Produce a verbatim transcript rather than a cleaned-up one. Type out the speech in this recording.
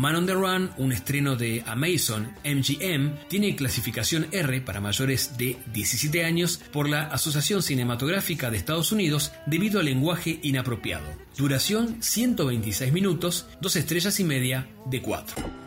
Man on the Run, un estreno de Amazon M G M, tiene clasificación R para mayores de diecisiete años por la Asociación Cinematográfica de Estados Unidos debido al lenguaje inapropiado. Duración ciento veintiséis minutos, dos estrellas y media de cuatro.